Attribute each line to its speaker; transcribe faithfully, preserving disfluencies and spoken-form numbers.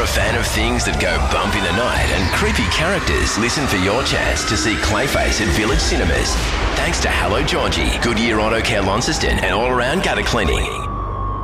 Speaker 1: a fan of things that go bump in the night and creepy characters, listen for your chance to see Clayface at Village Cinemas. Thanks to Hello Georgie, Goodyear Auto Care Launceston and All Around Gutter Cleaning.